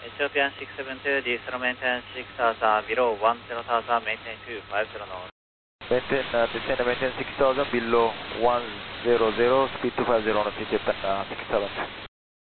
Ethiopian 672, diesel maintenance 6000, below 10,000, maintain 250 knots. Descend maintain 6000, below 100, speed 250 knots, Ethiopian 672.